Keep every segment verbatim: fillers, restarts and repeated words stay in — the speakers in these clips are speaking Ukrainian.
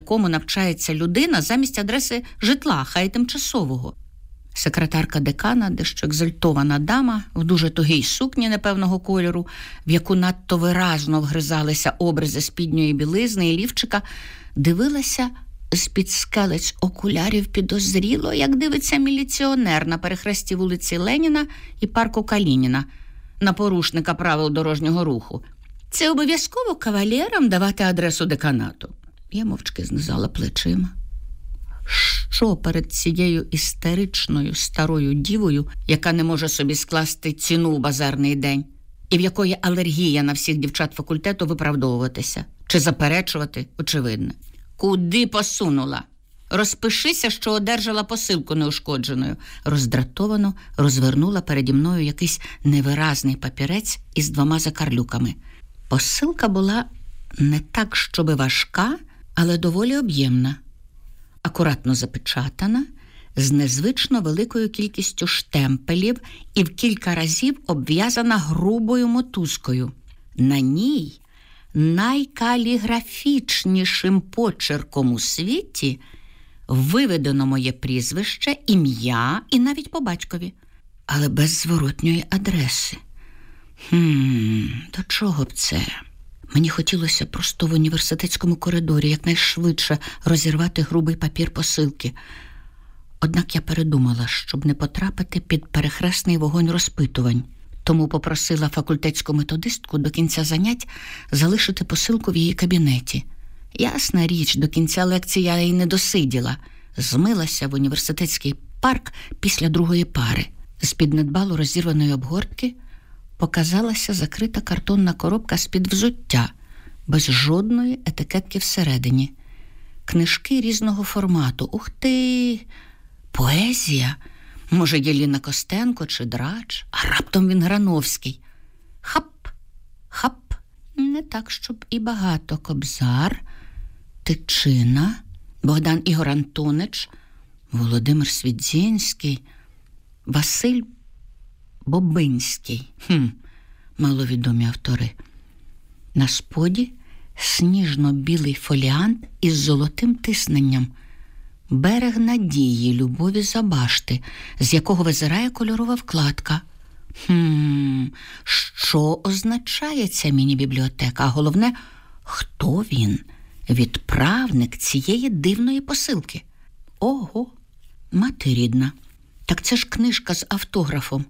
якому навчається людина, замість адреси житла, хай тимчасового. Секретарка декана, дещо екзальтована дама, в дуже тугій сукні непевного кольору, в яку надто виразно вгризалися обризи спідньої білизни і лівчика, дивилася з-під скелець окулярів підозріло, як дивиться міліціонер на перехресті вулиці Леніна і парку Калініна, на порушника правил дорожнього руху. Це обов'язково кавалерам давати адресу деканату. Я мовчки знизала плечима. Що перед цією істеричною старою дівою, яка не може собі скласти ціну в базарний день, і в якої алергія на всіх дівчат факультету, виправдовуватися чи заперечувати, очевидне. Куди посунула? Розпишися, що одержала посилку неушкодженою. Роздратовано розвернула переді мною якийсь невиразний папірець із двома закарлюками. Посилка була не так, щоби важка, але доволі об'ємна. Акуратно запечатана, з незвично великою кількістю штемпелів і в кілька разів обв'язана грубою мотузкою. На ній найкаліграфічнішим почерком у світі виведено моє прізвище, ім'я і навіть по батькові, але без зворотньої адреси. Хм, до чого б це? Мені хотілося просто в університетському коридорі якнайшвидше розірвати грубий папір посилки. Однак я передумала, щоб не потрапити під перехресний вогонь розпитувань. Тому попросила факультетську методистку до кінця занять залишити посилку в її кабінеті. Ясна річ, до кінця лекції я її не досиділа. Змилася в університетський парк після другої пари. З-під недбало розірваної обгортки показалася закрита картонна коробка з-під взуття, без жодної етикетки всередині. Книжки різного формату. Ух ти! Поезія! Може, Єліна Костенко чи Драч, а раптом він Грановський. Хап, хап, не так, щоб і багато. Кобзар, Тичина, Богдан Ігор Антонич, Володимир Свідзінський, Василь Бобинський. Хм, маловідомі автори. На споді сніжно-білий фоліант із золотим тисненням. Берег надії Любові Забашти, з якого визирає кольорова вкладка. Хм, що означає ця міні-бібліотека? А головне, хто він? Відправник цієї дивної посилки. Ого, мати рідна. Так це ж книжка з автографом.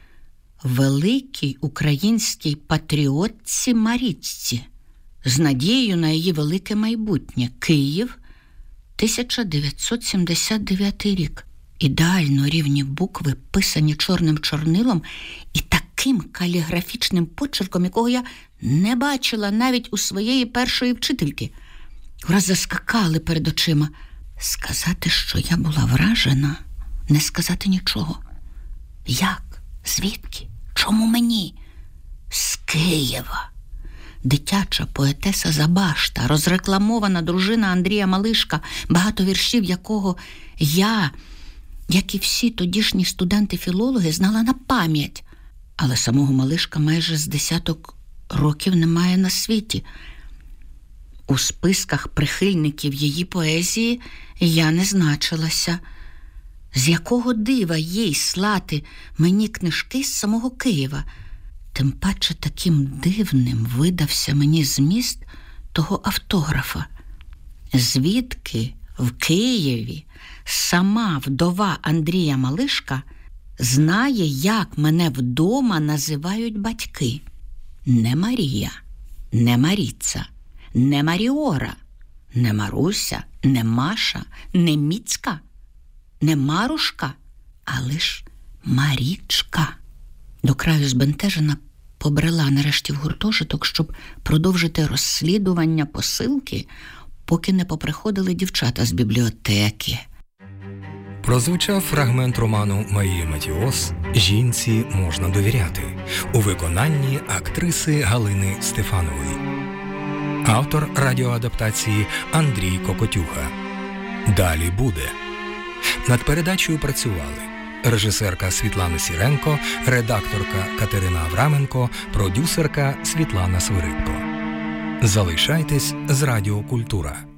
Великій українській патріотці Марічці. З надією на її велике майбутнє. Київ, тисяча дев'ятсот сімдесят дев'ятий рік. Ідеально рівні букви, писані чорним чорнилом і таким каліграфічним почерком, якого я не бачила навіть у своєї першої вчительки. Враз заскакали перед очима. Сказати, що я була вражена, не сказати нічого. Як? Звідки? Чому мені? З Києва. Дитяча поетеса Забашта, розрекламована дружина Андрія Малишка, багато віршів якого я, як і всі тодішні студенти-філологи, знала на пам'ять. Але самого Малишка майже з десяток років немає на світі. У списках прихильників її поезії я не значилася. З якого дива їй слати мені книжки з самого Києва? Тим паче таким дивним видався мені зміст того автографа. Звідки в Києві сама вдова Андрія Малишка знає, як мене вдома називають батьки? Не Марія, не Маріця, не Маріора, не Маруся, не Маша, не Міцька, не Марушка, а лиш Марічка. До краю збентежена побрела нарешті в гуртожиток, щоб продовжити розслідування посилки, поки не поприходили дівчата з бібліотеки. Прозвучав фрагмент роману Марії Матіос «Жінці можна довіряти» у виконанні актриси Галини Стефанової. Автор радіоадаптації Андрій Кокотюха. Далі буде. Над передачею працювали режисерка Світлана Сіренко, редакторка Катерина Авраменко, продюсерка Світлана Свиридко. Залишайтесь з Радіо Культура.